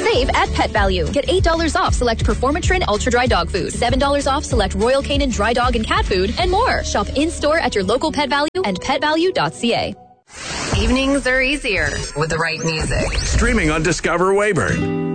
Save at Pet Value. Get $8 off select Performatrin Ultra Dry Dog Food, $7 off select Royal Canin Dry Dog and Cat Food, and more. Shop in-store at your local Pet Value and petvalue.ca. Evenings are easier with the right music. Streaming on Discover Weyburn.